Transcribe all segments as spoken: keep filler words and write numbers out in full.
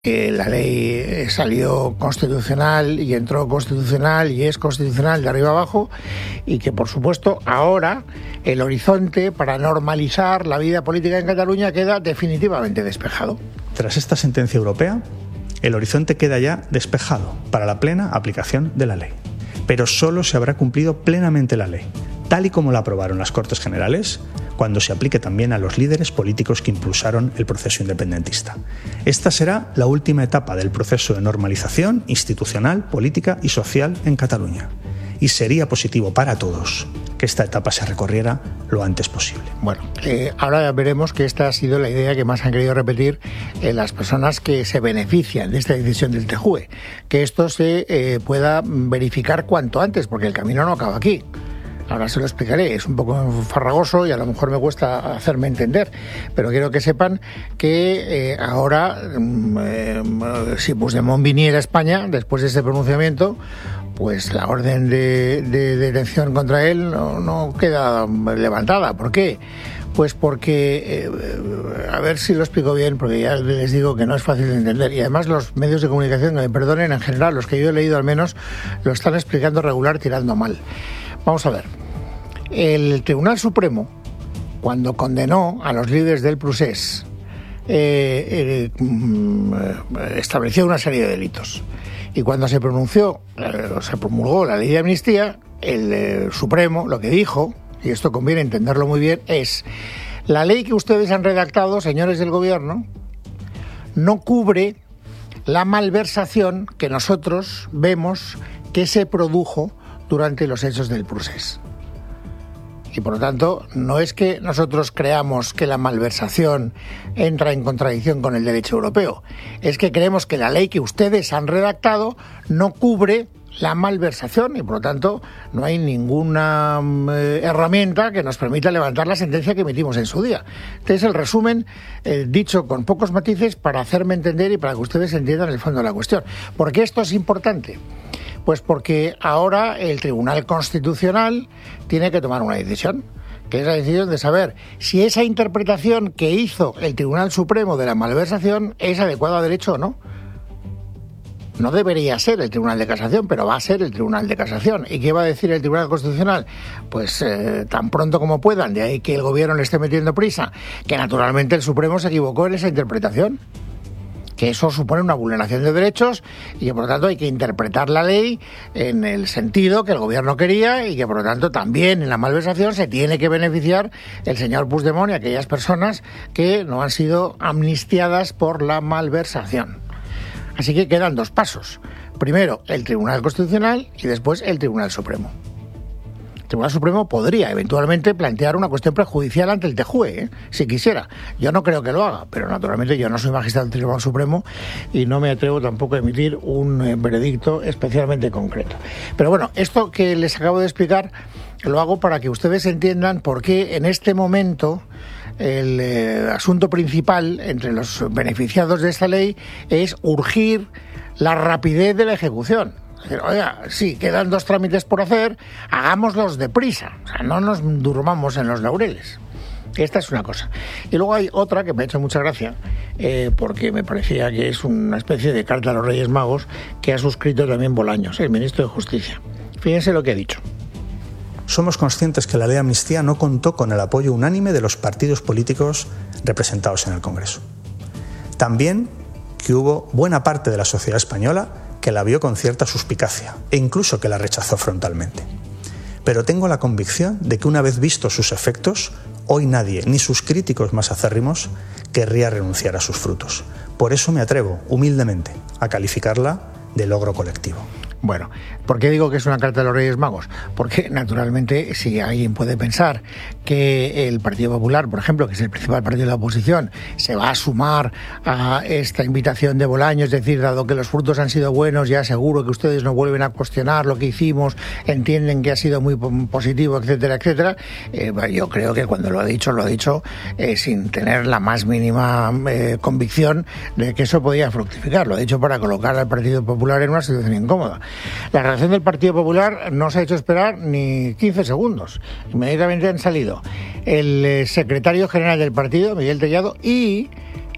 que la ley salió constitucional y entró constitucional y es constitucional de arriba abajo, y que por supuesto ahora el horizonte para normalizar la vida política en Cataluña queda definitivamente despejado. Tras esta sentencia europea, el horizonte queda ya despejado para la plena aplicación de la ley. Pero solo se habrá cumplido plenamente la ley, tal y como la aprobaron las Cortes Generales, cuando se aplique también a los líderes políticos que impulsaron el proceso independentista. Esta será la última etapa del proceso de normalización institucional, política y social en Cataluña. Y sería positivo para todos que esta etapa se recorriera lo antes posible. Bueno, eh, ahora veremos que esta ha sido la idea que más han querido repetir eh, las personas que se benefician de esta decisión del T J U E, que esto se eh, pueda verificar cuanto antes, porque el camino no acaba aquí. Ahora se lo explicaré, es un poco farragoso y a lo mejor me cuesta hacerme entender, pero quiero que sepan que eh, ahora, eh, si Puigdemont viniera a España, después de ese pronunciamiento, pues la orden de, de detención contra él no, no queda levantada. ¿Por qué? Pues porque, eh, a ver si lo explico bien, porque ya les digo que no es fácil de entender. Y además los medios de comunicación, que me perdonen, en general, los que yo he leído al menos, lo están explicando regular tirando mal. Vamos a ver. El Tribunal Supremo, cuando condenó a los líderes del Procés, eh, eh, estableció una serie de delitos. Y cuando se pronunció, eh, se promulgó la ley de amnistía, el eh, Supremo lo que dijo, y esto conviene entenderlo muy bien, es: la ley que ustedes han redactado, señores del Gobierno, no cubre la malversación que nosotros vemos que se produjo durante los hechos del Procés. Y por lo tanto, no es que nosotros creamos que la malversación entra en contradicción con el derecho europeo, es que creemos que la ley que ustedes han redactado no cubre la malversación y por lo tanto no hay ninguna eh, herramienta que nos permita levantar la sentencia que emitimos en su día. Este es el resumen eh, dicho con pocos matices para hacerme entender y para que ustedes entiendan el fondo de la cuestión. ¿Por qué esto es importante? Pues porque ahora el Tribunal Constitucional tiene que tomar una decisión, que es la decisión de saber si esa interpretación que hizo el Tribunal Supremo de la malversación es adecuada a derecho o no. No debería ser el Tribunal de Casación, pero va a ser el Tribunal de Casación. ¿Y qué va a decir el Tribunal Constitucional? Pues eh, tan pronto como puedan, de ahí que el Gobierno le esté metiendo prisa, que naturalmente el Supremo se equivocó en esa interpretación, que eso supone una vulneración de derechos y que por lo tanto hay que interpretar la ley en el sentido que el Gobierno quería y que por lo tanto también en la malversación se tiene que beneficiar el señor Puigdemont y aquellas personas que no han sido amnistiadas por la malversación. Así que quedan dos pasos. Primero el Tribunal Constitucional y después el Tribunal Supremo. El Tribunal Supremo podría eventualmente plantear una cuestión prejudicial ante el T J U E, ¿eh? si quisiera. Yo no creo que lo haga, pero naturalmente yo no soy magistrado del Tribunal Supremo y no me atrevo tampoco a emitir un eh, veredicto especialmente concreto. Pero bueno, esto que les acabo de explicar lo hago para que ustedes entiendan por qué en este momento el eh, asunto principal entre los beneficiados de esta ley es urgir la rapidez de la ejecución. Oiga, sí, quedan dos trámites por hacer, hagámoslos deprisa, o sea, no nos durmamos en los laureles. Esta es una cosa. Y luego hay otra que me ha hecho mucha gracia, eh, porque me parecía que es una especie de carta a los Reyes Magos que ha suscrito también Bolaños, el ministro de Justicia. Fíjense lo que ha dicho. Somos conscientes que la ley de amnistía no contó con el apoyo unánime de los partidos políticos representados en el Congreso. También que hubo buena parte de la sociedad española que la vio con cierta suspicacia e incluso que la rechazó frontalmente. Pero tengo la convicción de que una vez vistos sus efectos, hoy nadie, ni sus críticos más acérrimos, querría renunciar a sus frutos. Por eso me atrevo, humildemente, a calificarla de logro colectivo. Bueno, ¿por qué digo que es una carta de los Reyes Magos? Porque, naturalmente, si alguien puede pensar que el Partido Popular, por ejemplo, que es el principal partido de la oposición, se va a sumar a esta invitación de Bolaños, es decir, dado que los frutos han sido buenos, ya seguro que ustedes no vuelven a cuestionar lo que hicimos, entienden que ha sido muy positivo, etcétera, etcétera, eh, yo creo que cuando lo ha dicho, lo ha dicho eh, sin tener la más mínima eh, convicción de que eso podía fructificar. Lo ha dicho para colocar al Partido Popular en una situación incómoda. La reacción del Partido Popular no se ha hecho esperar ni quince segundos. Inmediatamente han salido el secretario general del partido, Miguel Tellado, y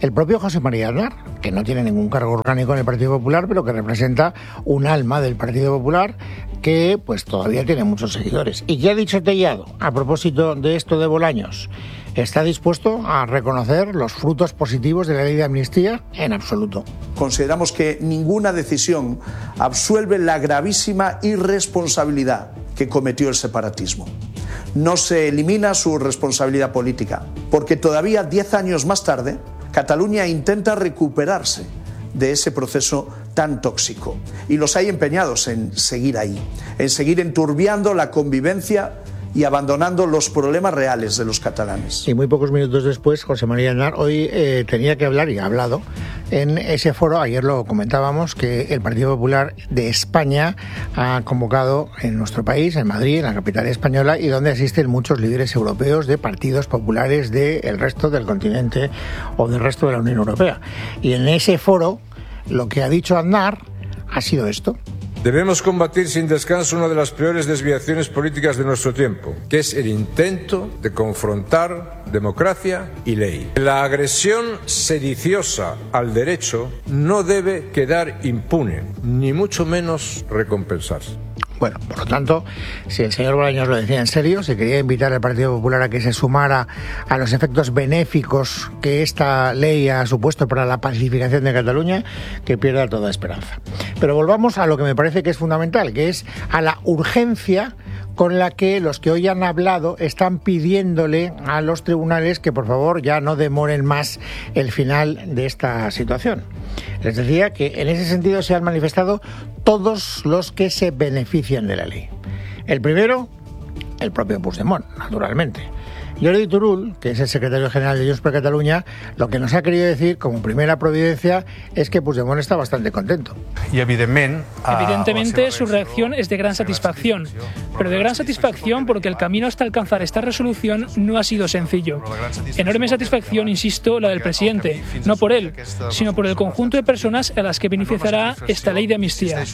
el propio José María Aznar, que no tiene ningún cargo orgánico en el Partido Popular, pero que representa un alma del Partido Popular que pues todavía tiene muchos seguidores. ¿Y qué ha dicho Tellado a propósito de esto de Bolaños? ¿Está dispuesto a reconocer los frutos positivos de la ley de amnistía? En absoluto. Consideramos que ninguna decisión absuelve la gravísima irresponsabilidad que cometió el separatismo. No se elimina su responsabilidad política, porque todavía diez años más tarde, Cataluña intenta recuperarse de ese proceso tan tóxico. Y los hay empeñados en seguir ahí, en seguir enturbiando la convivencia y abandonando los problemas reales de los catalanes. Y muy pocos minutos después, José María Aznar hoy eh, tenía que hablar, y ha hablado, en ese foro. Ayer lo comentábamos, que el Partido Popular de España ha convocado en nuestro país, en Madrid, en la capital española, y donde asisten muchos líderes europeos de partidos populares del resto del continente o del resto de la Unión Europea. Y en ese foro, lo que ha dicho Aznar ha sido esto. Debemos combatir sin descanso una de las peores desviaciones políticas de nuestro tiempo, que es el intento de confrontar democracia y ley. La agresión sediciosa al derecho no debe quedar impune, ni mucho menos recompensarse. Bueno, por lo tanto, si el señor Bolaños lo decía en serio, si quería invitar al Partido Popular a que se sumara a los efectos benéficos que esta ley ha supuesto para la pacificación de Cataluña, que pierda toda esperanza. Pero volvamos a lo que me parece que es fundamental, que es a la urgencia con la que los que hoy han hablado están pidiéndole a los tribunales que por favor ya no demoren más el final de esta situación. Les decía que en ese sentido se han manifestado todos los que se benefician de la ley. El primero, el propio Puigdemont, naturalmente. Jordi Turull, que es el secretario general de Junts per Catalunya, lo que nos ha querido decir como primera providencia es que Puigdemont está bastante contento. Y evidentemente, evidentemente su reacción es de gran satisfacción, pero de gran satisfacción porque el camino hasta alcanzar esta resolución no ha sido sencillo. Enorme satisfacción, insisto, la del presidente, no por él, sino por el conjunto de personas a las que beneficiará esta ley de amnistía.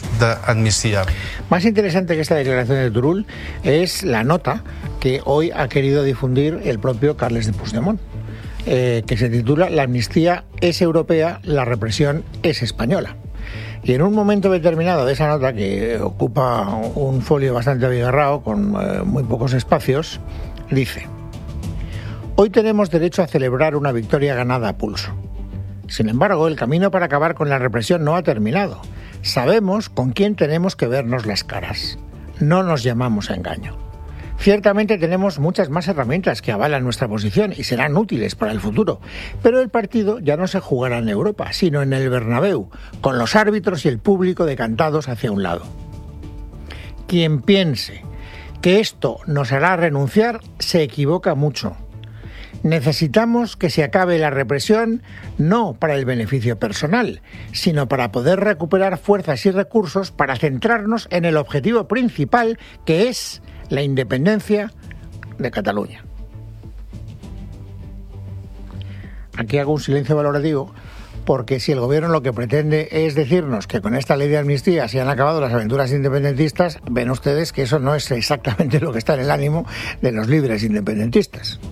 Más interesante que esta declaración de Turull es la nota que hoy ha querido difundir el propio Carles de Puigdemont, eh, que se titula "La amnistía es europea, la represión es española". Y en un momento determinado de esa nota, que ocupa un folio bastante abigarrado, con eh, muy pocos espacios, dice: "Hoy tenemos derecho a celebrar una victoria ganada a pulso. Sin embargo, el camino para acabar con la represión no ha terminado. Sabemos con quién tenemos que vernos las caras. No nos llamamos a engaño. Ciertamente tenemos muchas más herramientas que avalan nuestra posición y serán útiles para el futuro, pero el partido ya no se jugará en Europa, sino en el Bernabéu, con los árbitros y el público decantados hacia un lado. Quien piense que esto nos hará renunciar se equivoca mucho. Necesitamos que se acabe la represión no para el beneficio personal, sino para poder recuperar fuerzas y recursos para centrarnos en el objetivo principal, que es la independencia de Cataluña". Aquí hago un silencio valorativo, porque si el gobierno lo que pretende es decirnos que con esta ley de amnistía se han acabado las aventuras independentistas, ven ustedes que eso no es exactamente lo que está en el ánimo de los líderes independentistas.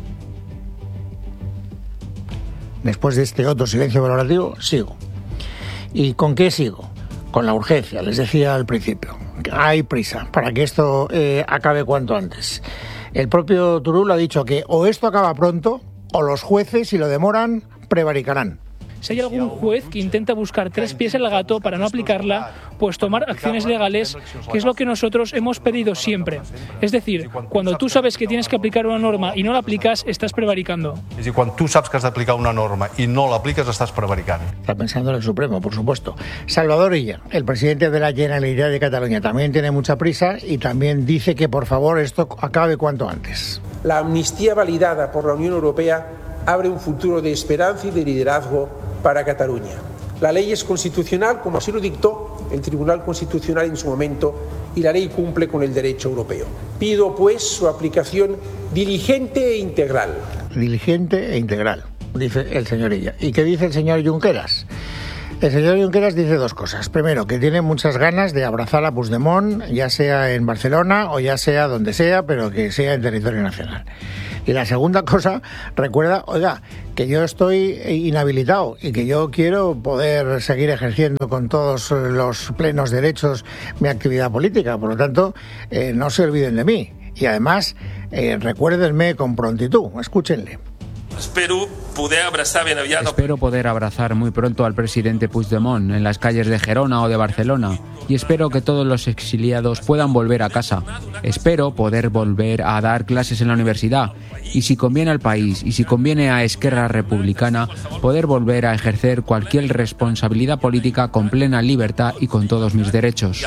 Después de este otro silencio valorativo, sigo. ¿Y con qué sigo? Con la urgencia, les decía al principio. Hay prisa para que esto eh, acabe cuanto antes. El propio Turull ha dicho que o esto acaba pronto, o los jueces, si lo demoran, prevaricarán. Si hay algún juez que intenta buscar tres pies al gato para no aplicarla, pues tomar acciones legales, que es lo que nosotros hemos pedido siempre. Es decir, cuando tú sabes que tienes que aplicar una norma y no la aplicas, estás prevaricando. Es decir, cuando tú sabes que has de aplicar una norma y no la aplicas, estás prevaricando. Está pensando en el Supremo, por supuesto. Salvador Illa, el presidente de la Generalitat de Cataluña, también tiene mucha prisa y también dice que por favor esto acabe cuanto antes. La amnistía validada por la Unión Europea abre un futuro de esperanza y de liderazgo para Cataluña. La ley es constitucional, como así lo dictó el Tribunal Constitucional en su momento, y la ley cumple con el derecho europeo. Pido, pues, su aplicación diligente e integral. Diligente e integral, dice el señor Illa. ¿Y qué dice el señor Junqueras? El señor Junqueras dice dos cosas. Primero, que tiene muchas ganas de abrazar a Puigdemont, ya sea en Barcelona o ya sea donde sea, pero que sea en territorio nacional. Y la segunda cosa, recuerda, oiga, que yo estoy inhabilitado y que yo quiero poder seguir ejerciendo con todos los plenos derechos mi actividad política. Por lo tanto, eh, no se olviden de mí. Y además, eh, recuérdenme con prontitud. Escúchenle. Espero poder abrazar bien aviat... Espero poder abrazar muy pronto al presidente Puigdemont en las calles de Gerona o de Barcelona y espero que todos los exiliados puedan volver a casa. Espero poder volver a dar clases en la universidad y, si conviene al país y si conviene a Esquerra Republicana, poder volver a ejercer cualquier responsabilidad política con plena libertad y con todos mis derechos.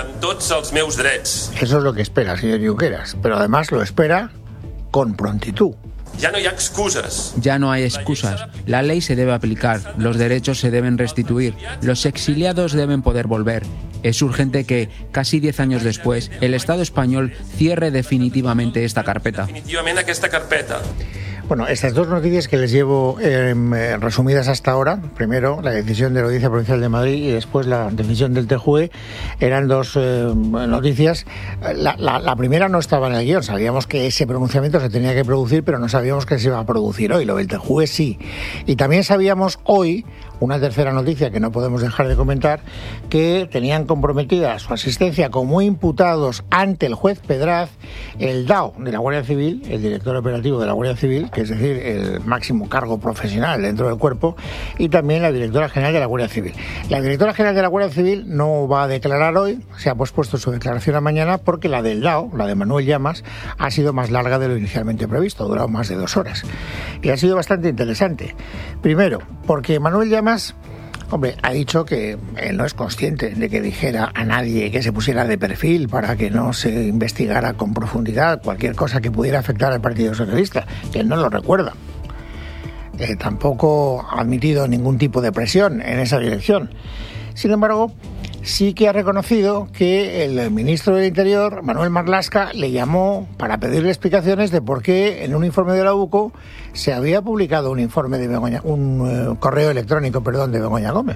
Eso es lo que espera, señor Junqueras, pero además lo espera con prontitud. Ya no hay excusas. Ya no hay excusas. La ley se debe aplicar, los derechos se deben restituir, los exiliados deben poder volver. Es urgente que, casi diez años después, el Estado español cierre definitivamente esta carpeta. Definitivamente esta carpeta. Bueno, estas dos noticias que les llevo eh, resumidas hasta ahora, primero la decisión de la Audiencia Provincial de Madrid y después la decisión del T J U E, eran dos eh, noticias. La, la, la primera no estaba en el guión, sabíamos que ese pronunciamiento se tenía que producir, pero no sabíamos que se iba a producir hoy. Lo del T J U E sí. Y también sabíamos hoy, una tercera noticia que no podemos dejar de comentar, que tenían comprometida su asistencia como imputados ante el juez Pedraz, el D A O de la Guardia Civil, el director operativo de la Guardia Civil, que es decir, el máximo cargo profesional dentro del cuerpo, y también la directora general de la Guardia Civil. La directora general de la Guardia Civil no va a declarar hoy, se ha pospuesto su declaración a mañana porque la del D A O, la de Manuel Llamas, ha sido más larga de lo inicialmente previsto, ha durado más de dos horas. Y ha sido bastante interesante. Primero, porque Manuel Llamas Hombre, ha dicho que él no es consciente de que dijera a nadie que se pusiera de perfil para que no se investigara con profundidad cualquier cosa que pudiera afectar al Partido Socialista, que él no lo recuerda. Eh, tampoco ha admitido ningún tipo de presión en esa dirección. Sin embargo, sí que ha reconocido que el ministro del Interior, Manuel Marlaska, le llamó para pedirle explicaciones de por qué en un informe de la U C O se había publicado un informe de Begoña, un uh, correo electrónico, perdón, de Begoña Gómez.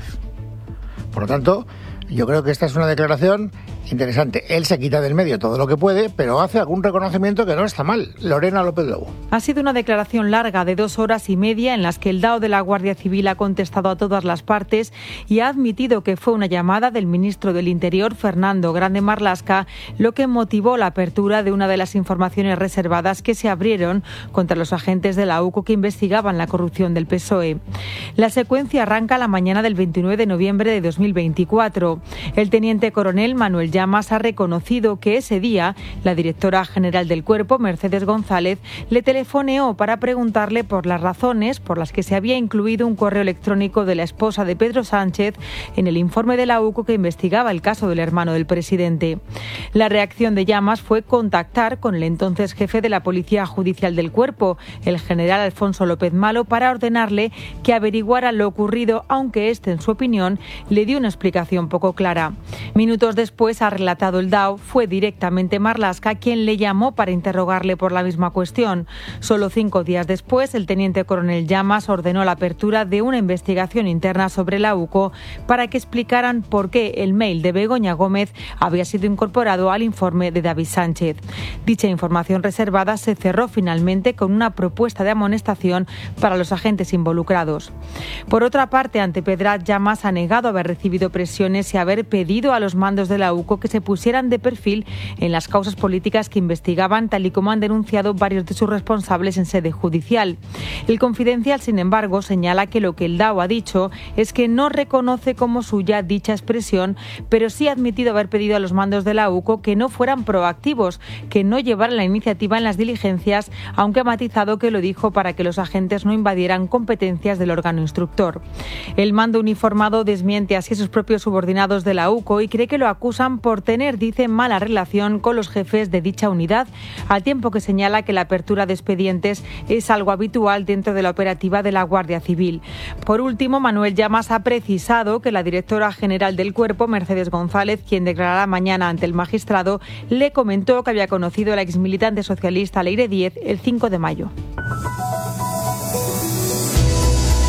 Por lo tanto, yo creo que esta es una declaración interesante. Él se quita del medio todo lo que puede, pero hace algún reconocimiento que no está mal. Lorena López Lobo. Ha sido una declaración larga de dos horas y media en las que el D A O de la Guardia Civil ha contestado a todas las partes y ha admitido que fue una llamada del ministro del Interior, Fernando Grande Marlaska, lo que motivó la apertura de una de las informaciones reservadas que se abrieron contra los agentes de la U C O que investigaban la corrupción del P S O E. La secuencia arranca la mañana del veintinueve de noviembre de dos mil veinticuatro. El teniente coronel Manuel Llamas ha reconocido que ese día la directora general del cuerpo, Mercedes González, le telefoneó para preguntarle por las razones por las que se había incluido un correo electrónico de la esposa de Pedro Sánchez en el informe de la U C O que investigaba el caso del hermano del presidente. La reacción de Llamas fue contactar con el entonces jefe de la Policía Judicial del cuerpo, el general Alfonso López Malo, para ordenarle que averiguara lo ocurrido, aunque este, en su opinión, le dio una explicación poco clara. Minutos después, ha relatado el D A O, fue directamente Marlaska quien le llamó para interrogarle por la misma cuestión. Solo cinco días después, el teniente coronel Llamas ordenó la apertura de una investigación interna sobre la U C O para que explicaran por qué el mail de Begoña Gómez había sido incorporado al informe de David Sánchez. Dicha información reservada se cerró finalmente con una propuesta de amonestación para los agentes involucrados. Por otra parte, ante Pedraz, Llamas ha negado haber recibido presiones y haber pedido a los mandos de la U C O que se pusieran de perfil en las causas políticas que investigaban, tal y como han denunciado varios de sus responsables en sede judicial. El Confidencial, sin embargo, señala que lo que el D A O ha dicho es que no reconoce como suya dicha expresión, pero sí ha admitido haber pedido a los mandos de la U C O que no fueran proactivos, que no llevaran la iniciativa en las diligencias, aunque ha matizado que lo dijo para que los agentes no invadieran competencias del órgano instructor. El mando uniformado desmiente así a sus propios subordinados de la U C O y cree que lo acusan por tener, dice, mala relación con los jefes de dicha unidad, al tiempo que señala que la apertura de expedientes es algo habitual dentro de la operativa de la Guardia Civil. Por último, Manuel Llamas ha precisado que la directora general del cuerpo, Mercedes González, quien declarará mañana ante el magistrado, le comentó que había conocido a la exmilitante socialista Leire Díez el cinco de mayo.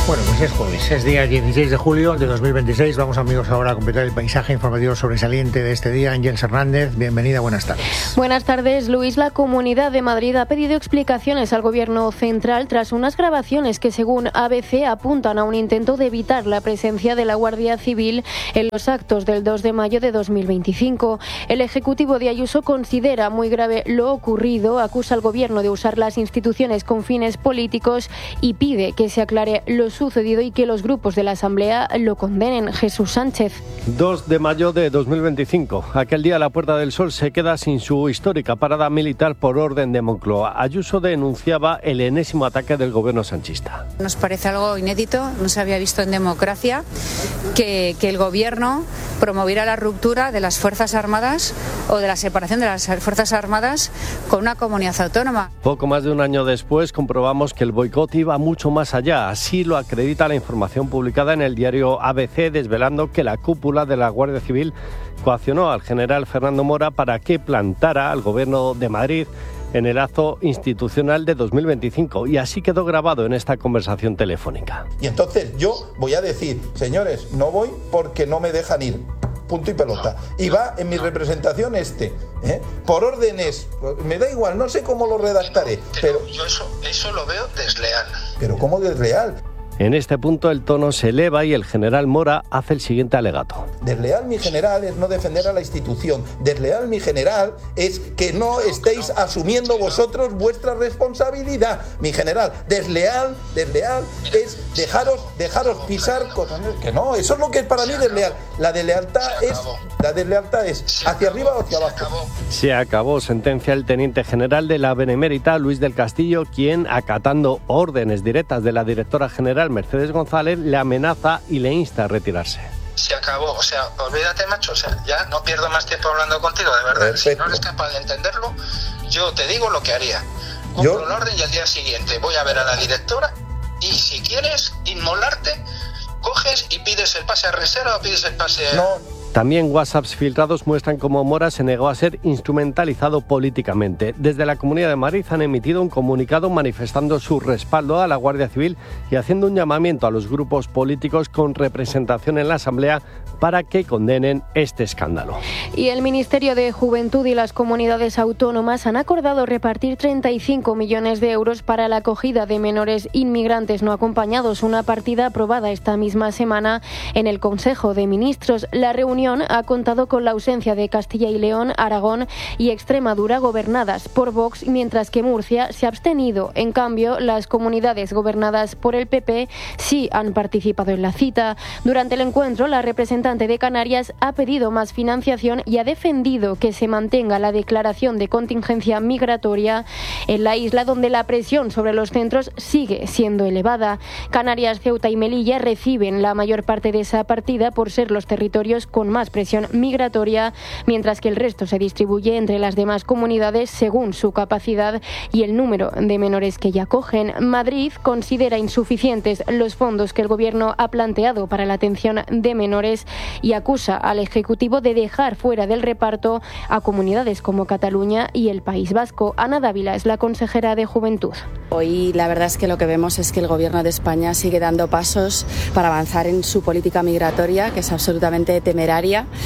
Bueno, pues es jueves, es día dieciséis de julio de dos mil veintiséis. Vamos, amigos, ahora a completar el paisaje informativo sobresaliente de este día. Ángeles Hernández, bienvenida, buenas tardes. Buenas tardes, Luis. La Comunidad de Madrid ha pedido explicaciones al Gobierno central tras unas grabaciones que, según A B C, apuntan a un intento de evitar la presencia de la Guardia Civil en los actos del dos de mayo de dos mil veinticinco. El Ejecutivo de Ayuso considera muy grave lo ocurrido, acusa al Gobierno de usar las instituciones con fines políticos y pide que se aclare lo sucedido y que los grupos de la Asamblea lo condenen. Jesús Sánchez. dos de mayo de dos mil veinticinco. Aquel día la Puerta del Sol se queda sin su histórica parada militar por orden de Moncloa. Ayuso denunciaba el enésimo ataque del gobierno sanchista. Nos parece algo inédito, no se había visto en democracia que, que el gobierno promoviera la ruptura de las Fuerzas Armadas o de la separación de las Fuerzas Armadas con una comunidad autónoma. Poco más de un año después comprobamos que el boicot iba mucho más allá. Así lo acredita la información publicada en el diario A B C, desvelando que la cúpula de la Guardia Civil coaccionó al general Fernando Mora para que plantara al gobierno de Madrid en el acto institucional de dos mil veinticinco, y así quedó grabado en esta conversación telefónica. Y entonces yo voy a decir, señores, no voy porque no me dejan ir, punto y pelota. Y va en mi representación este, ¿eh? Por órdenes, me da igual, no sé cómo lo redactaré, pero... Yo eso, eso lo veo desleal. ¿Pero cómo desleal? En este punto el tono se eleva y el general Mora hace el siguiente alegato. Desleal, mi general, es no defender a la institución. Desleal, mi general, es que no estéis asumiendo vosotros vuestra responsabilidad. Mi general, desleal, desleal es dejaros, dejaros pisar cosas. Que no, eso es lo que es para mí desleal. La deslealtad es, la deslealtad es hacia arriba o hacia abajo. Se acabó, sentencia el teniente general de la Benemérita, Luis del Castillo, quien, acatando órdenes directas de la directora general Mercedes González, le amenaza y le insta a retirarse. Se acabó, o sea, olvídate, macho, o sea, ya no pierdo más tiempo hablando contigo, de verdad. Perfecto. Si no eres capaz de entenderlo, yo te digo lo que haría. Cumplo ¿Yo? el orden y al día siguiente voy a ver a la directora y si quieres inmolarte, coges y pides el pase a reserva o pides el pase a... No. También WhatsApps filtrados muestran cómo Mora se negó a ser instrumentalizado políticamente. Desde la Comunidad de Madrid han emitido un comunicado manifestando su respaldo a la Guardia Civil y haciendo un llamamiento a los grupos políticos con representación en la Asamblea para que condenen este escándalo. Y el Ministerio de Juventud y las comunidades autónomas han acordado repartir treinta y cinco millones de euros para la acogida de menores inmigrantes no acompañados, una partida aprobada esta misma semana en el Consejo de Ministros. La reunión ha contado con la ausencia de Castilla y León, Aragón y Extremadura, gobernadas por Vox, mientras que Murcia se ha abstenido. En cambio, las comunidades gobernadas por el P P sí han participado en la cita. Durante el encuentro, la representante de Canarias ha pedido más financiación y ha defendido que se mantenga la declaración de contingencia migratoria en la isla, donde la presión sobre los centros sigue siendo elevada. Canarias, Ceuta y Melilla reciben la mayor parte de esa partida por ser los territorios con más presión migratoria, mientras que el resto se distribuye entre las demás comunidades según su capacidad y el número de menores que ya acogen. Madrid considera insuficientes los fondos que el Gobierno ha planteado para la atención de menores y acusa al Ejecutivo de dejar fuera del reparto a comunidades como Cataluña y el País Vasco. Ana Dávila es la consejera de Juventud. Hoy la verdad es que lo que vemos es que el Gobierno de España sigue dando pasos para avanzar en su política migratoria, que es absolutamente temeraria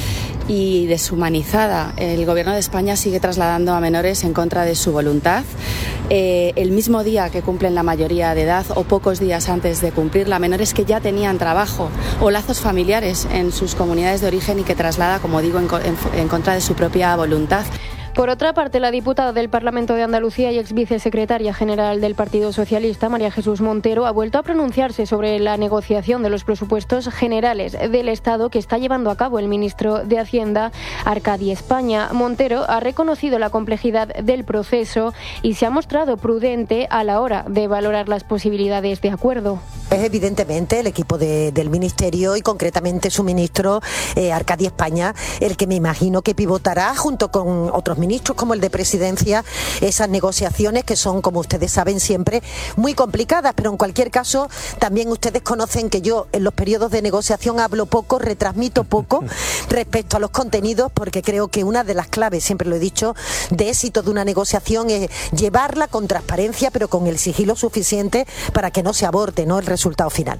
y deshumanizada. El Gobierno de España sigue trasladando a menores en contra de su voluntad. Eh, el mismo día que cumplen la mayoría de edad o pocos días antes de cumplirla, menores que ya tenían trabajo o lazos familiares en sus comunidades de origen y que traslada, como digo, en, en, en contra de su propia voluntad. Por otra parte, la diputada del Parlamento de Andalucía y ex vicesecretaria general del Partido Socialista, María Jesús Montero, ha vuelto a pronunciarse sobre la negociación de los presupuestos generales del Estado que está llevando a cabo el ministro de Hacienda, Arcadi España. Montero ha reconocido la complejidad del proceso y se ha mostrado prudente a la hora de valorar las posibilidades de acuerdo. Es evidentemente el equipo de, del Ministerio y concretamente su ministro, eh, Arcadi España, el que me imagino que pivotará junto con otros ministros ministros como el de Presidencia, esas negociaciones que son, como ustedes saben, siempre muy complicadas, pero en cualquier caso también ustedes conocen que yo en los periodos de negociación hablo poco, retransmito poco respecto a los contenidos, porque creo que una de las claves, siempre lo he dicho, de éxito de una negociación es llevarla con transparencia, pero con el sigilo suficiente para que no se aborte, ¿no?, el resultado final.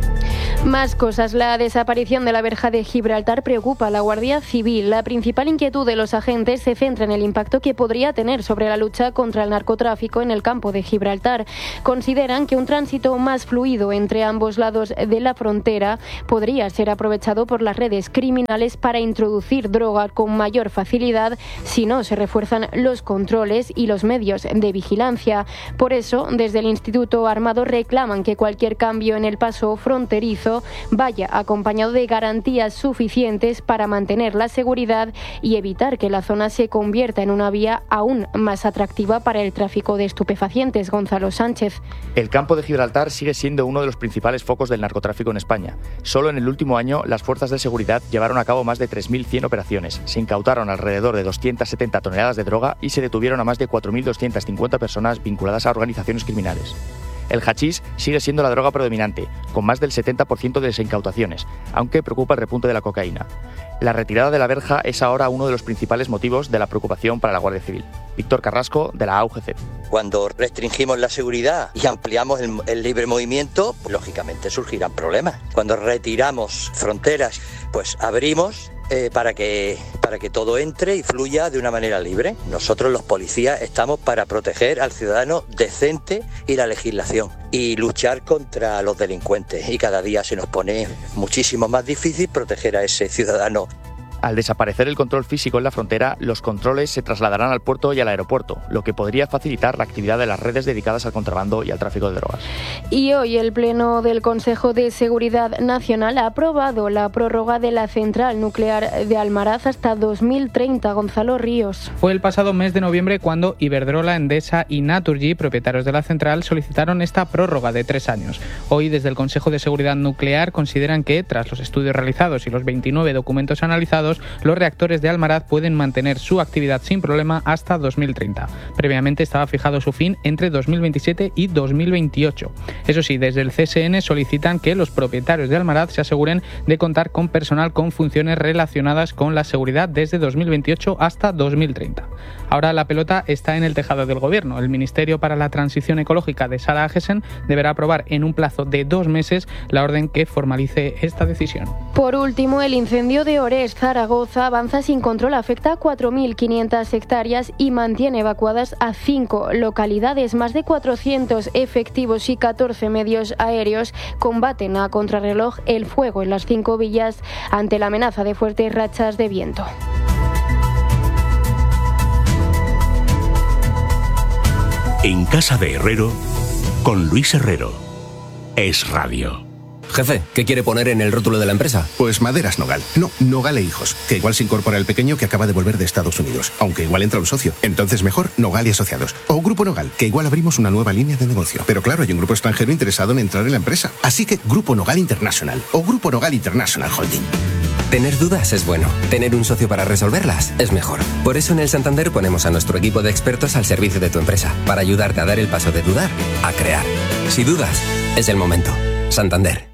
Más cosas. La desaparición de la verja de Gibraltar preocupa a la Guardia Civil. La principal inquietud de los agentes se centra en el impacto que podría tener sobre la lucha contra el narcotráfico en el campo de Gibraltar. Consideran que un tránsito más fluido entre ambos lados de la frontera podría ser aprovechado por las redes criminales para introducir droga con mayor facilidad si no se refuerzan los controles y los medios de vigilancia. Por eso, desde el Instituto Armado reclaman que cualquier cambio en el paso fronterizo vaya acompañado de garantías suficientes para mantener la seguridad y evitar que la zona se convierta en una vía aún más atractiva para el tráfico de estupefacientes. Gonzalo Sánchez. El campo de Gibraltar sigue siendo uno de los principales focos del narcotráfico en España. Solo en el último año, las fuerzas de seguridad llevaron a cabo más de tres mil cien operaciones, se incautaron alrededor de doscientas setenta toneladas de droga y se detuvieron a más de cuatro mil doscientas cincuenta personas vinculadas a organizaciones criminales. El hachís sigue siendo la droga predominante, con más del setenta por ciento de las incautaciones, aunque preocupa el repunte de la cocaína. La retirada de la verja es ahora uno de los principales motivos de la preocupación para la Guardia Civil. Víctor Carrasco, de la A U G C. Cuando restringimos la seguridad y ampliamos el, el libre movimiento, pues, lógicamente surgirán problemas. Cuando retiramos fronteras, pues abrimos eh, para que, para que todo entre y fluya de una manera libre. Nosotros los policías estamos para proteger al ciudadano decente y la legislación y luchar contra los delincuentes, y cada día se nos pone muchísimo más difícil proteger a ese ciudadano. Al desaparecer el control físico en la frontera, los controles se trasladarán al puerto y al aeropuerto, lo que podría facilitar la actividad de las redes dedicadas al contrabando y al tráfico de drogas. Y hoy el Pleno del Consejo de Seguridad Nacional ha aprobado la prórroga de la central nuclear de Almaraz hasta dos mil treinta. Gonzalo Ríos. Fue el pasado mes de noviembre cuando Iberdrola, Endesa y Naturgy, propietarios de la central, solicitaron esta prórroga de tres años. Hoy, desde el Consejo de Seguridad Nuclear, consideran que, tras los estudios realizados y los veintinueve documentos analizados, los reactores de Almaraz pueden mantener su actividad sin problema hasta dos mil treinta. Previamente estaba fijado su fin entre dos mil veintisiete y dos mil veintiocho. Eso sí, desde el C S N solicitan que los propietarios de Almaraz se aseguren de contar con personal con funciones relacionadas con la seguridad desde dos mil veintiocho hasta dos mil treinta. Ahora la pelota está en el tejado del Gobierno. El Ministerio para la Transición Ecológica de Sara Agesen deberá aprobar en un plazo de dos meses la orden que formalice esta decisión. Por último, el incendio de Orés, Zaragoza, avanza sin control, afecta a cuatro mil quinientas hectáreas y mantiene evacuadas a cinco localidades. Más de cuatrocientos efectivos y catorce medios aéreos combaten a contrarreloj el fuego en las cinco villas ante la amenaza de fuertes rachas de viento. En Casa de Herrero, con Luis Herrero. Es Radio. Jefe, ¿qué quiere poner en el rótulo de la empresa? Pues Maderas Nogal. No, Nogal e Hijos, que igual se incorpora el pequeño que acaba de volver de Estados Unidos, aunque igual entra un socio. Entonces mejor Nogal y Asociados. O Grupo Nogal, que igual abrimos una nueva línea de negocio. Pero claro, hay un grupo extranjero interesado en entrar en la empresa. Así que Grupo Nogal International o Grupo Nogal International Holding. Tener dudas es bueno. Tener un socio para resolverlas es mejor. Por eso en el Santander ponemos a nuestro equipo de expertos al servicio de tu empresa, para ayudarte a dar el paso de dudar a crear. Si dudas, es el momento. Santander.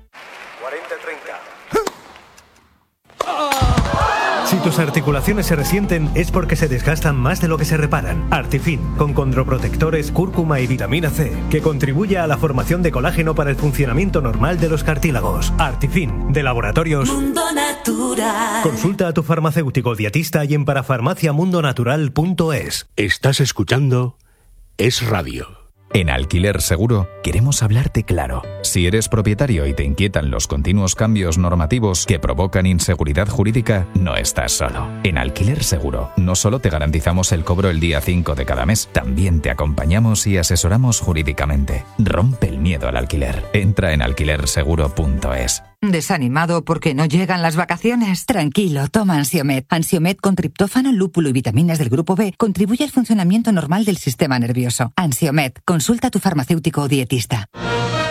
Si tus articulaciones se resienten es porque se desgastan más de lo que se reparan. Artifin, con condroprotectores, cúrcuma y vitamina C, que contribuye a la formación de colágeno para el funcionamiento normal de los cartílagos. Artifin, de Laboratorios Mundo Natural. Consulta a tu farmacéutico dietista y en parafarmaciamundonatural punto es. Estás escuchando Es Radio. En Alquiler Seguro queremos hablarte claro. Si eres propietario y te inquietan los continuos cambios normativos que provocan inseguridad jurídica, no estás solo. En Alquiler Seguro no solo te garantizamos el cobro el día cinco de cada mes, también te acompañamos y asesoramos jurídicamente. Rompe el miedo al alquiler. Entra en alquiler seguro punto es. ¿Desanimado porque no llegan las vacaciones? Tranquilo, toma Ansiomed. Ansiomed con triptófano, lúpulo y vitaminas del grupo B contribuye al funcionamiento normal del sistema nervioso. Ansiomed, consulta a tu farmacéutico o dietista.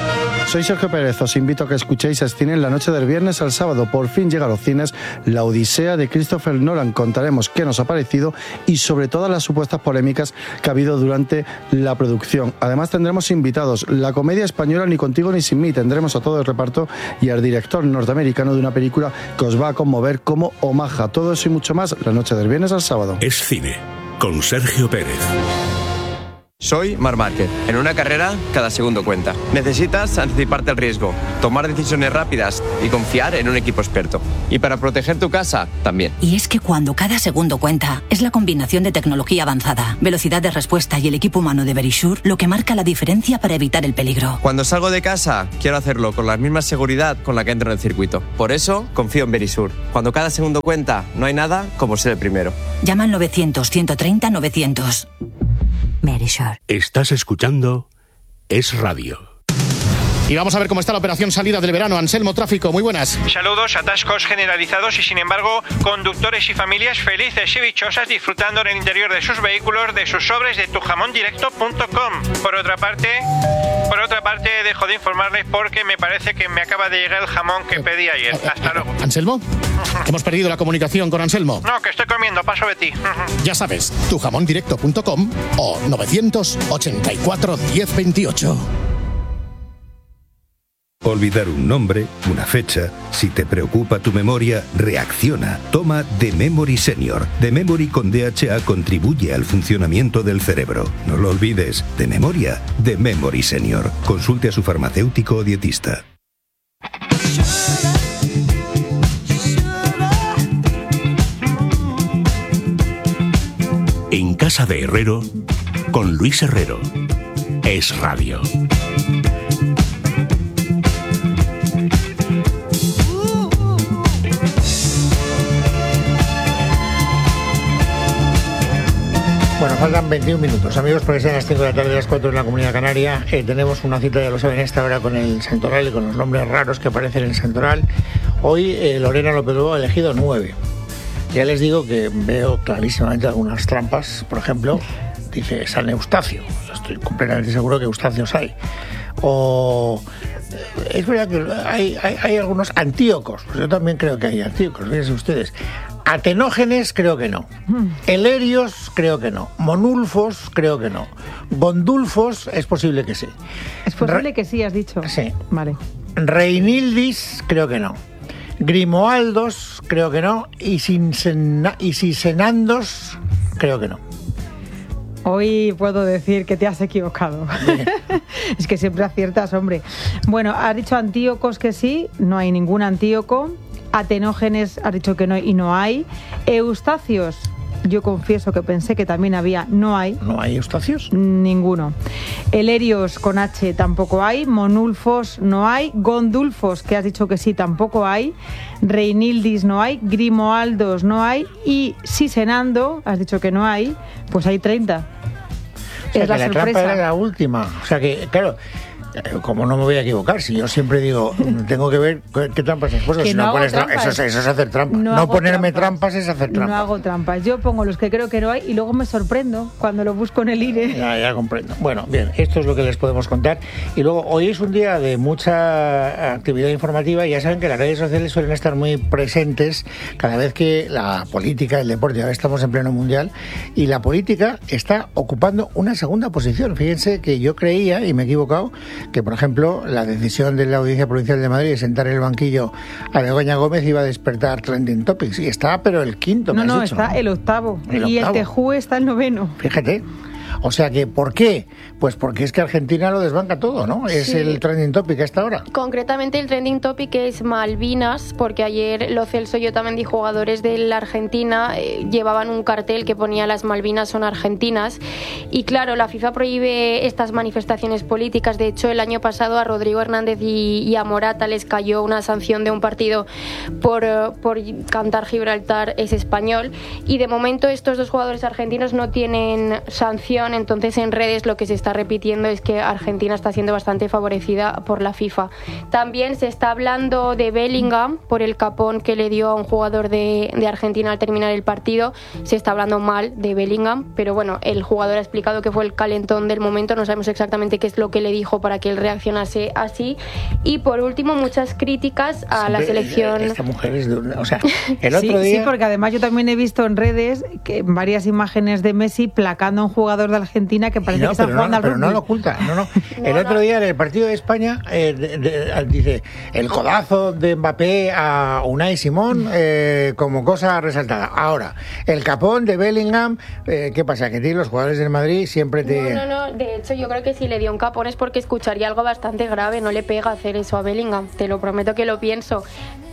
Soy Sergio Pérez, os invito a que escuchéis Escine en la noche del viernes al sábado. Por fin llega a los cines La Odisea de Christopher Nolan. Contaremos qué nos ha parecido y sobre todas las supuestas polémicas que ha habido durante la producción. Además tendremos invitados, la comedia española Ni contigo ni sin mí. Tendremos a todo el reparto y al director norteamericano de una película que os va a conmover como Omaha. Todo eso y mucho más la noche del viernes al sábado. Es Cine, con Sergio Pérez. Soy Marc Márquez. En una carrera, cada segundo cuenta. Necesitas anticiparte al riesgo, tomar decisiones rápidas y confiar en un equipo experto. Y para proteger tu casa, también. Y es que cuando cada segundo cuenta, es la combinación de tecnología avanzada, velocidad de respuesta y el equipo humano de Verisure lo que marca la diferencia para evitar el peligro. Cuando salgo de casa, quiero hacerlo con la misma seguridad con la que entro en el circuito. Por eso, confío en Verisure. Cuando cada segundo cuenta, no hay nada como ser el primero. Llama al novecientos, ciento treinta, novecientos. Verisure. Estás escuchando Es Radio. Y vamos a ver cómo está la operación salida del verano. Anselmo Tráfico, muy buenas. Saludos, atascos generalizados y sin embargo conductores y familias felices y dichosas disfrutando en el interior de sus vehículos de sus sobres de tu jamón directo punto com. Por otra parte, por otra parte dejo de informarles porque me parece que me acaba de llegar el jamón que pedí ayer. Hasta luego. ¿Anselmo? Hemos perdido la comunicación con Anselmo. No, que estoy comiendo, paso de ti. Ya sabes, tu jamón directo punto com o novecientos ochenta y cuatro, diez veintiocho. Olvidar un nombre, una fecha. Si te preocupa tu memoria, reacciona. Toma The Memory Senior. The Memory con D H A contribuye al funcionamiento del cerebro. No lo olvides. De memoria, The Memory Senior. Consulte a su farmacéutico o dietista. En casa de Herrero, con Luis Herrero. Es Radio. Bueno, faltan veintiún minutos, amigos, porque sean las cinco de la tarde, las cuatro en la Comunidad Canaria. Eh, tenemos una cita, ya lo saben, esta hora con el Santoral y con los nombres raros que aparecen en el Santoral. Hoy eh, Lorena López Lobo ha elegido nueve. Ya les digo que veo clarísimamente algunas trampas. Por ejemplo, dice San Eustacio. Estoy completamente seguro que Eustacios hay. O es verdad que hay, hay, hay algunos Antíocos. Pues yo también creo que hay Antíocos, fíjense ustedes. Atenógenes, creo que no. Elerios, creo que no. Monulfos, creo que no. Gondulfos, es posible que sí. Es posible Re- que sí, has dicho. Sí. Vale. Reinildis, creo que no. Grimoaldos, creo que no. Y, Sinsena- y Sisenandos, creo que no. Hoy puedo decir que te has equivocado. Es que siempre aciertas, hombre. Bueno, has dicho Antíocos que sí, no hay ningún Antíoco. Atenógenes has dicho que no y no hay. Eustacios, yo confieso que pensé que también había, no hay. ¿No hay Eustacios? Ninguno. Elerios con H tampoco hay. Monulfos no hay. Gondulfos, que has dicho que sí, tampoco hay. Reinildis no hay. Grimoaldos no hay. Y Sisenando, has dicho que no hay. Pues hay treinta. O sea, es la, la sorpresa. trampa era la última. O sea que, claro, como no me voy a equivocar, si yo siempre digo, tengo que ver qué trampas has puesto, Que si no no hago pones tra- trampas. eso, es- eso es hacer trampa. No No, hago ponerme trampas. trampas es hacer trampa. No hago trampas. Yo pongo los que creo que no hay y luego me sorprendo cuando lo busco en el I R E. Ya, ya comprendo. Bueno, bien, esto es lo que les podemos contar. Y luego, hoy es un día de mucha actividad informativa. Ya saben que las redes sociales suelen estar muy presentes cada vez que la política, el deporte, ahora estamos en pleno mundial, y la política está ocupando una segunda posición. Fíjense que yo creía, y me he equivocado, que, por ejemplo, la decisión de la Audiencia Provincial de Madrid de sentar en el banquillo a Begoña Gómez iba a despertar trending topics. Y está, pero el quinto, No, me has no, dicho, está ¿no? el octavo. El y octavo. el Tejú está el noveno. Fíjate. O sea que, ¿por qué? Pues porque es que Argentina lo desbanca todo, ¿no? Es Sí. el trending topic a esta hora. Concretamente el trending topic es Malvinas, porque ayer Lo Celso y Otamendi, jugadores de la Argentina, eh, llevaban un cartel que ponía las Malvinas son argentinas. Y claro, la FIFA prohíbe estas manifestaciones políticas. De hecho, el año pasado a Rodrigo Hernández y, y a Morata les cayó una sanción de un partido por, eh, por cantar Gibraltar es español. Y de momento estos dos jugadores argentinos no tienen sanción selección, entonces en redes lo que se está repitiendo es que Argentina está siendo bastante favorecida por la FIFA. También se está hablando de Bellingham por el capón que le dio a un jugador de, de Argentina al terminar el partido. Se está hablando mal de Bellingham, pero bueno, el jugador ha explicado que fue el calentón del momento, no sabemos exactamente qué es lo que le dijo para que él reaccionase así. Y por último, muchas críticas a la selección. Esta mujer es de una, o sea, el otro sí, día... sí, porque además yo también he visto en redes que varias imágenes de Messi placando a un jugador de Argentina que parece no, que está jugando no, al pero rugby. no lo oculta, no, no. El no, otro día en el partido de España eh, de, de, dice el codazo de Mbappé a Unai Simón eh, como cosa resaltada. Ahora, el capón de Bellingham, eh, ¿qué pasa? Que tiene los jugadores del Madrid siempre te... No, no, no, de hecho yo creo que si le dio un capón es porque escucharía algo bastante grave, no le pega hacer eso a Bellingham, te lo prometo que lo pienso.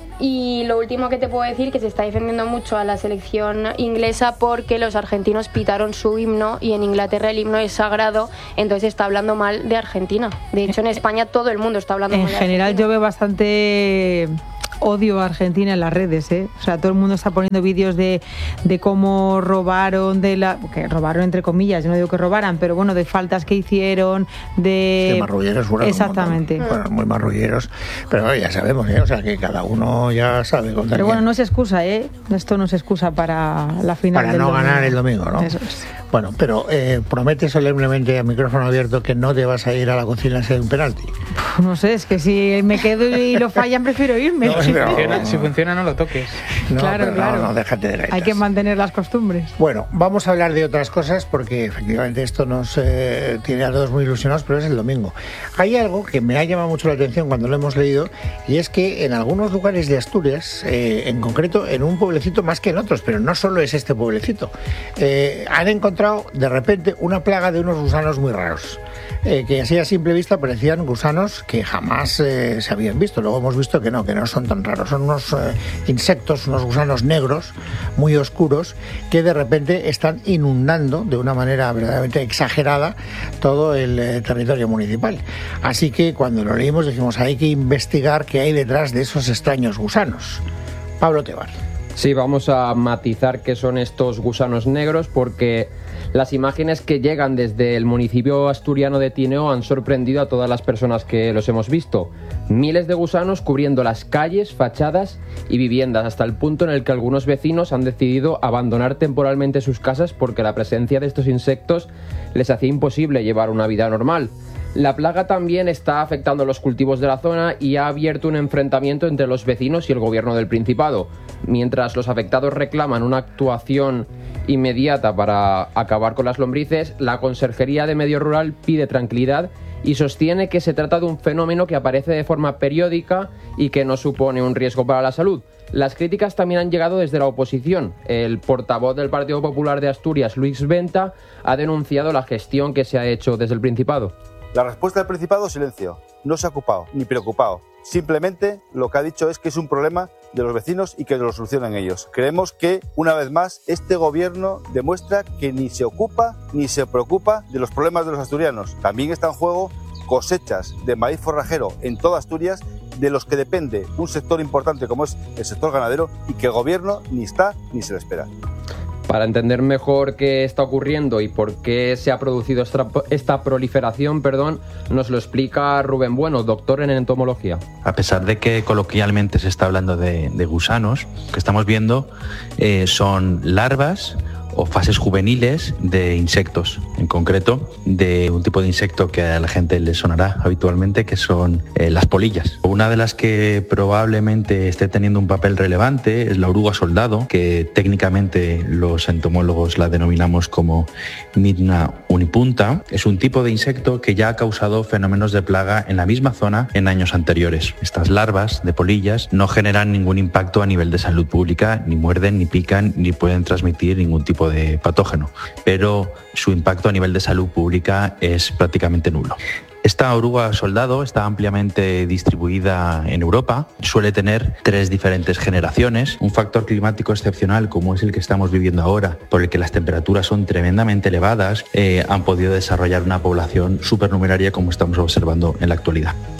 Y lo último que te puedo decir, que se está defendiendo mucho a la selección inglesa porque los argentinos pitaron su himno y en Inglaterra el himno es sagrado, entonces está hablando mal de Argentina. De hecho, en España todo el mundo está hablando en mal de Argentina. En general yo veo bastante odio a Argentina en las redes, ¿eh? O sea, todo el mundo está poniendo vídeos de, de cómo robaron, de la que robaron entre comillas, yo no digo que robaran, pero bueno, de faltas que hicieron, de... de marrulleros fueron exactamente. Fueron muy marrulleros, pero bueno, ya sabemos, ¿eh? O sea, que cada uno ya sabe contar. Pero bueno, no es excusa, ¿eh? Esto no es excusa para la final para del no domingo. ganar el domingo, ¿no? Eso es. Bueno, pero eh, promete solemnemente a micrófono abierto que no te vas a ir a la cocina a hacer un penalti. No sé, es que si me quedo y lo fallan prefiero irme. No, si, funciona, si funciona no lo toques. No, claro, claro. No, no, déjate de gaitas. Hay que mantener las costumbres. Bueno, vamos a hablar de otras cosas porque efectivamente esto nos eh, tiene a todos muy ilusionados, pero es el domingo. Hay algo que me ha llamado mucho la atención cuando lo hemos leído y es que en algunos lugares de Asturias, eh, en concreto en un pueblecito más que en otros, pero no solo es este pueblecito, eh, han encontrado de repente una plaga de unos gusanos muy raros. Eh, que así a simple vista parecían gusanos que jamás eh, se habían visto. Luego hemos visto que no, que no son tan raros. Son unos eh, insectos, unos gusanos negros, muy oscuros, que de repente están inundando de una manera verdaderamente exagerada todo el eh, territorio municipal. Así que cuando lo leímos dijimos, hay que investigar qué hay detrás de esos extraños gusanos. Pablo Tebar. Sí, vamos a matizar qué son estos gusanos negros porque las imágenes que llegan desde el municipio asturiano de Tineo han sorprendido a todas las personas que los hemos visto. Miles de gusanos cubriendo las calles, fachadas y viviendas, hasta el punto en el que algunos vecinos han decidido abandonar temporalmente sus casas porque la presencia de estos insectos les hacía imposible llevar una vida normal. La plaga también está afectando los cultivos de la zona y ha abierto un enfrentamiento entre los vecinos y el gobierno del Principado. Mientras los afectados reclaman una actuación inmediata para acabar con las lombrices, la Conserjería de Medio Rural pide tranquilidad y sostiene que se trata de un fenómeno que aparece de forma periódica y que no supone un riesgo para la salud. Las críticas también han llegado desde la oposición. El portavoz del Partido Popular de Asturias, Luis Venta, ha denunciado la gestión que se ha hecho desde el Principado. La respuesta del Principado, silencio. No se ha ocupado ni preocupado. Simplemente lo que ha dicho es que es un problema de los vecinos y que lo solucionan ellos. Creemos que, una vez más, este gobierno demuestra que ni se ocupa ni se preocupa de los problemas de los asturianos. También está en juego cosechas de maíz forrajero en toda Asturias, de los que depende un sector importante como es el sector ganadero y que el gobierno ni está ni se le espera. Para entender mejor qué está ocurriendo y por qué se ha producido esta, esta proliferación, perdón, nos lo explica Rubén Bueno, doctor en entomología. A pesar de que coloquialmente se está hablando de, de gusanos, lo que estamos viendo eh, son larvas o fases juveniles de insectos, en concreto de un tipo de insecto que a la gente le sonará habitualmente, que son eh, las polillas. Una de las que probablemente esté teniendo un papel relevante es la oruga soldado, que técnicamente los entomólogos la denominamos como Midna unipunta. Es un tipo de insecto que ya ha causado fenómenos de plaga en la misma zona en años anteriores. Estas larvas de polillas no generan ningún impacto a nivel de salud pública, ni muerden, ni pican, ni pueden transmitir ningún tipo de patógeno, pero su impacto a nivel de salud pública es prácticamente nulo. Esta oruga soldado está ampliamente distribuida en Europa, suele tener tres diferentes generaciones. Un factor climático excepcional como es el que estamos viviendo ahora, por el que las temperaturas son tremendamente elevadas, eh, han podido desarrollar una población supernumeraria como estamos observando en la actualidad.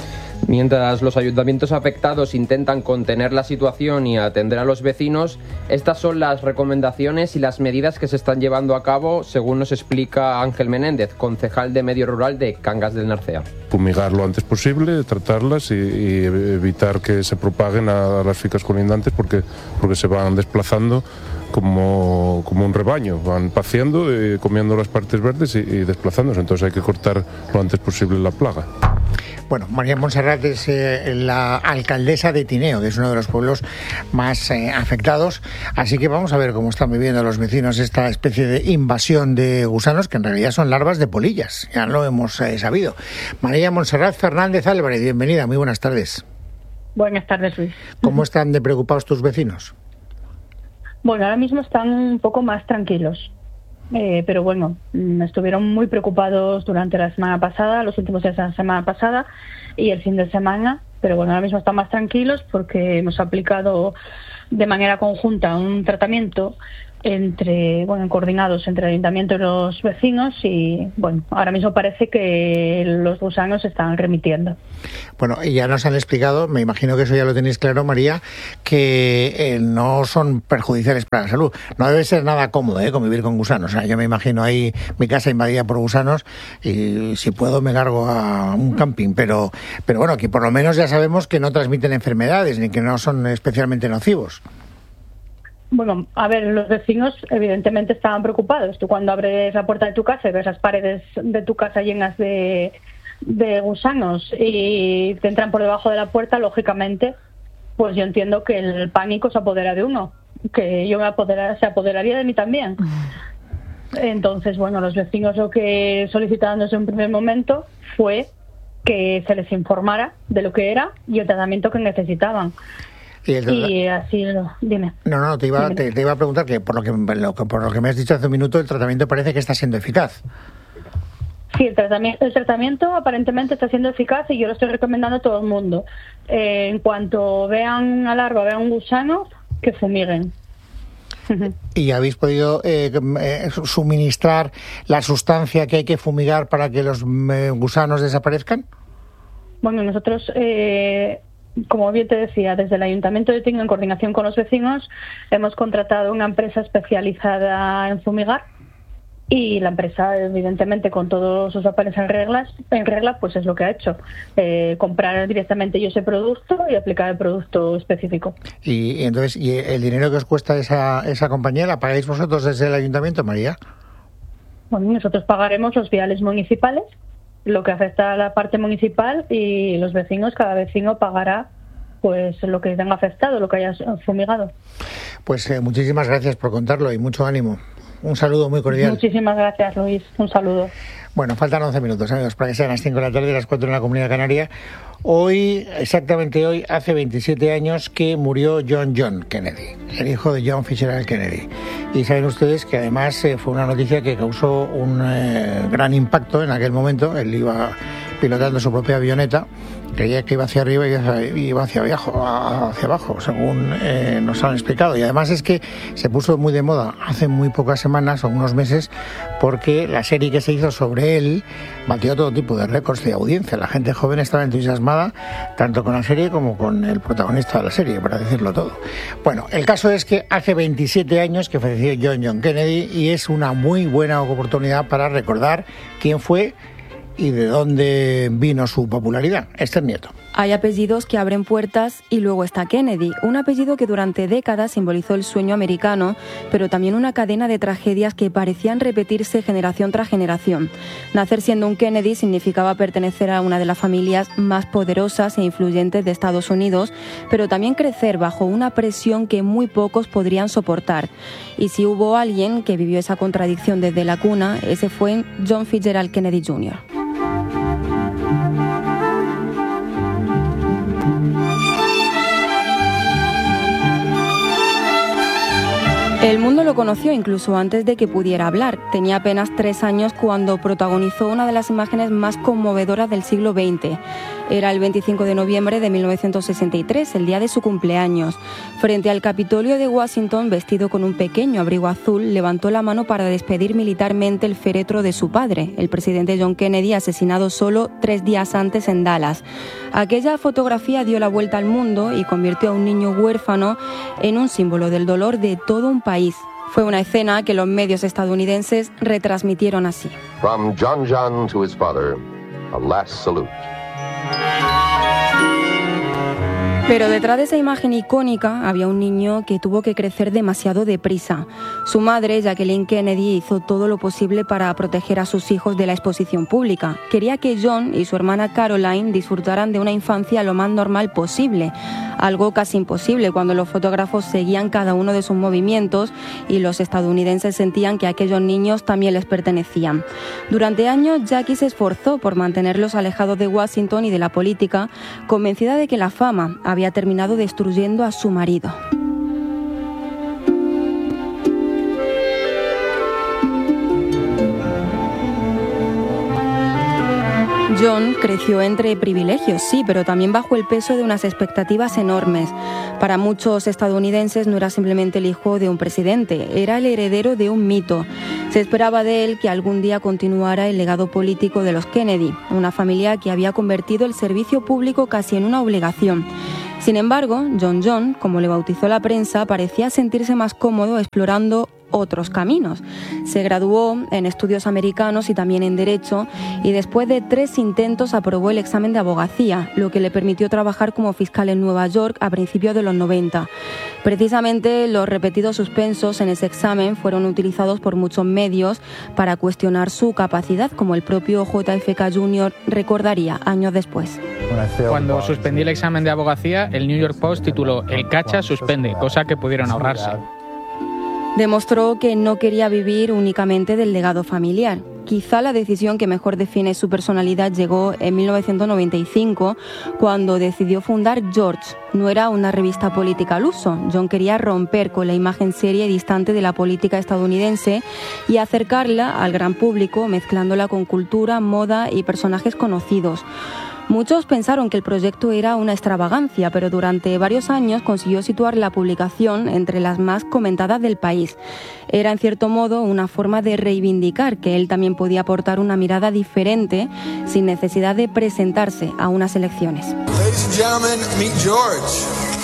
Mientras los ayuntamientos afectados intentan contener la situación y atender a los vecinos, estas son las recomendaciones y las medidas que se están llevando a cabo, según nos explica Ángel Menéndez, concejal de Medio Rural de Cangas del Narcea. Fumigar lo antes posible, tratarlas y, y evitar que se propaguen a las fincas colindantes porque, porque se van desplazando como, como un rebaño, van paciendo, eh, comiendo las partes verdes y, y desplazándose, entonces hay que cortar lo antes posible la plaga. Bueno, María Montserrat es eh, la alcaldesa de Tineo, que es uno de los pueblos más eh, afectados, así que vamos a ver cómo están viviendo los vecinos esta especie de invasión de gusanos, que en realidad son larvas de polillas, ya lo hemos eh, sabido. María Montserrat Fernández Álvarez, bienvenida, muy buenas tardes. Buenas tardes, Luis. ¿Cómo están de preocupados tus vecinos? Bueno, ahora mismo están un poco más tranquilos. Eh, pero bueno, estuvieron muy preocupados durante la semana pasada, los últimos días de la semana pasada y el fin de semana, pero bueno, ahora mismo están más tranquilos porque hemos aplicado de manera conjunta un tratamiento entre, bueno, coordinados entre el ayuntamiento y los vecinos y bueno, ahora mismo parece que los gusanos se están remitiendo. Bueno, y ya nos han explicado, me imagino que eso ya lo tenéis claro, María, que eh, no son perjudiciales para la salud. No debe ser nada cómodo ¿eh? convivir con gusanos. O sea, yo me imagino ahí mi casa invadida por gusanos y si puedo me largo a un camping, pero, pero bueno, que por lo menos ya sabemos que no transmiten enfermedades ni que no son especialmente nocivos. Bueno, a ver, los vecinos evidentemente estaban preocupados. Tú cuando abres la puerta de tu casa y ves las paredes de tu casa llenas de, de gusanos y te entran por debajo de la puerta, lógicamente, pues yo entiendo que el pánico se apodera de uno, que yo me apodera, se apoderaría de mí también. Entonces, bueno, los vecinos lo que solicitaron desde un primer momento fue que se les informara de lo que era y el tratamiento que necesitaban. Y, el y así, dime. No, no, te iba, te, te iba a preguntar que por lo que, lo que por lo que me has dicho hace un minuto, el tratamiento parece que está siendo eficaz. Sí, el tratamiento, el tratamiento aparentemente está siendo eficaz y yo lo estoy recomendando a todo el mundo. Eh, en cuanto vean una larva, vean un gusano, que fumiguen. ¿Y habéis podido eh, eh, suministrar la sustancia que hay que fumigar para que los eh, gusanos desaparezcan? Bueno, nosotros... Eh, Como bien te decía, desde el Ayuntamiento de Tineo, en coordinación con los vecinos, hemos contratado una empresa especializada en fumigar y la empresa, evidentemente, con todos sus papeles en reglas, en regla, pues es lo que ha hecho. Eh, comprar directamente yo ese producto y aplicar el producto específico. Y, y entonces, ¿y el dinero que os cuesta esa, esa compañía la pagáis vosotros desde el Ayuntamiento, María? Bueno, nosotros pagaremos los viales municipales, lo que afecta a la parte municipal, y los vecinos, cada vecino pagará pues lo que tenga afectado, lo que haya fumigado. Pues eh, muchísimas gracias por contarlo y mucho ánimo. Un saludo muy cordial. Muchísimas gracias, Luis. Un saludo. Bueno, faltan once minutos, amigos, para que sean las cinco de la tarde, las cuatro en la Comunidad Canaria. Hoy, exactamente hoy, hace veintisiete años que murió John John Kennedy, el hijo de John Fitzgerald Kennedy. Y saben ustedes que además eh, fue una noticia que causó un eh, gran impacto en aquel momento. Él iba pilotando su propia avioneta, creía que iba hacia arriba y iba hacia abajo, hacia abajo según eh, nos han explicado. Y además es que se puso muy de moda hace muy pocas semanas o unos meses, porque la serie que se hizo sobre él batió todo tipo de récords de audiencia. La gente joven estaba entusiasmada tanto con la serie como con el protagonista de la serie, para decirlo todo. Bueno, el caso es que hace veintisiete años que falleció John John Kennedy y es una muy buena oportunidad para recordar quién fue y de dónde vino su popularidad. Esther Nieto. Hay apellidos que abren puertas y luego está Kennedy, un apellido que durante décadas simbolizó el sueño americano, pero también una cadena de tragedias que parecían repetirse generación tras generación. Nacer siendo un Kennedy significaba pertenecer a una de las familias más poderosas e influyentes de Estados Unidos, pero también crecer bajo una presión que muy pocos podrían soportar. Y si hubo alguien que vivió esa contradicción desde la cuna, ese fue John Fitzgerald Kennedy junior El mundo lo conoció incluso antes de que pudiera hablar. Tenía apenas tres años cuando protagonizó una de las imágenes más conmovedoras del siglo veinte. Era el veinticinco de noviembre de mil novecientos sesenta y tres, el día de su cumpleaños. Frente al Capitolio de Washington, vestido con un pequeño abrigo azul, levantó la mano para despedir militarmente el féretro de su padre, el presidente John Kennedy, asesinado solo tres días antes en Dallas. Aquella fotografía dio la vuelta al mundo y convirtió a un niño huérfano en un símbolo del dolor de todo un país. Fue una escena que los medios estadounidenses retransmitieron así. From John John to his father, a last salute. Pero detrás de esa imagen icónica había un niño que tuvo que crecer demasiado deprisa. Su madre, Jacqueline Kennedy, hizo todo lo posible para proteger a sus hijos de la exposición pública. Quería que John y su hermana Caroline disfrutaran de una infancia lo más normal posible, algo casi imposible cuando los fotógrafos seguían cada uno de sus movimientos y los estadounidenses sentían que aquellos niños también les pertenecían. Durante años, Jackie se esforzó por mantenerlos alejados de Washington y de la política, convencida de que la fama había terminado destruyendo a su marido. John creció entre privilegios, sí, pero también bajo el peso de unas expectativas enormes. Para muchos estadounidenses no era simplemente el hijo de un presidente, era el heredero de un mito. Se esperaba de él que algún día continuara el legado político de los Kennedy, una familia que había convertido el servicio público casi en una obligación. Sin embargo, John John, como le bautizó la prensa, parecía sentirse más cómodo explorando otros caminos. Se graduó en estudios americanos y también en Derecho y después de tres intentos aprobó el examen de abogacía, lo que le permitió trabajar como fiscal en Nueva York a principios de los noventa. Precisamente los repetidos suspensos en ese examen fueron utilizados por muchos medios para cuestionar su capacidad, como el propio J F K junior recordaría años después. Cuando suspendí el examen de abogacía, el New York Post tituló "El cacha suspende", cosa que pudieron ahorrarse. Demostró que no quería vivir únicamente del legado familiar. Quizá la decisión que mejor define su personalidad llegó en mil novecientos noventa y cinco, cuando decidió fundar George. No era una revista política al uso. John quería romper con la imagen seria y distante de la política estadounidense y acercarla al gran público, mezclándola con cultura, moda y personajes conocidos. Muchos pensaron que el proyecto era una extravagancia, pero durante varios años consiguió situar la publicación entre las más comentadas del país. Era, en cierto modo, una forma de reivindicar que él también podía aportar una mirada diferente sin necesidad de presentarse a unas elecciones. Ladies and gentlemen, meet George.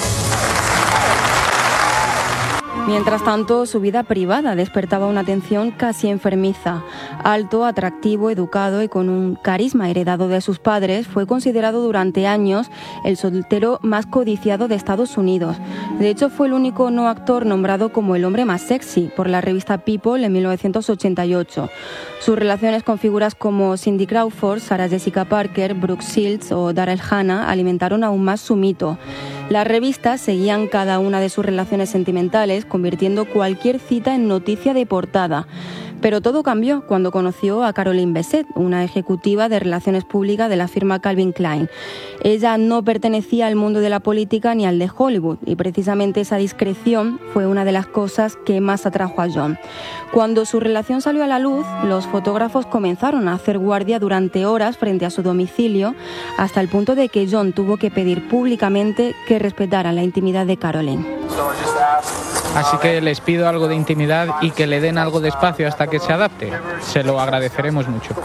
Mientras tanto, su vida privada despertaba una atención casi enfermiza. Alto, atractivo, educado y con un carisma heredado de sus padres, fue considerado durante años el soltero más codiciado de Estados Unidos. De hecho, fue el único no actor nombrado como el hombre más sexy por la revista People en mil novecientos ochenta y ocho. Sus relaciones con figuras como Cindy Crawford, Sarah Jessica Parker, Brooke Shields o Daryl Hannah alimentaron aún más su mito. Las revistas seguían cada una de sus relaciones sentimentales, convirtiendo cualquier cita en noticia de portada. Pero todo cambió cuando conoció a Caroline Bessette, una ejecutiva de relaciones públicas de la firma Calvin Klein. Ella no pertenecía al mundo de la política ni al de Hollywood, y precisamente esa discreción fue una de las cosas que más atrajo a John. Cuando su relación salió a la luz, los fotógrafos comenzaron a hacer guardia durante horas frente a su domicilio, hasta el punto de que John tuvo que pedir públicamente que respetaran la intimidad de Caroline. Así que les pido algo de intimidad y que le den algo de espacio hasta que se adapte. Se lo agradeceremos mucho.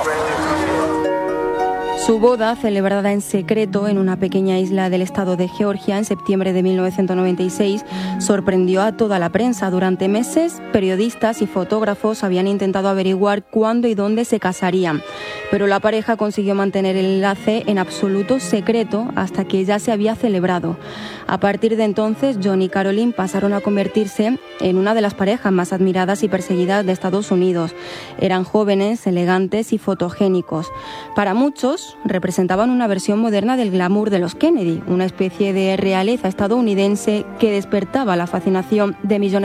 Su boda, celebrada en secreto en una pequeña isla del estado de Georgia en septiembre de mil novecientos noventa y seis, sorprendió a toda la prensa. Durante meses, periodistas y fotógrafos habían intentado averiguar cuándo y dónde se casarían, pero la pareja consiguió mantener el enlace en absoluto secreto hasta que ya se había celebrado. A partir de entonces, John y Caroline pasaron a convertirse en una de las parejas más admiradas y perseguidas de Estados Unidos. Eran jóvenes, elegantes y fotogénicos. Para muchos, representaban una versión moderna del glamour de los Kennedy, una especie de realeza estadounidense que despertaba la fascinación de millones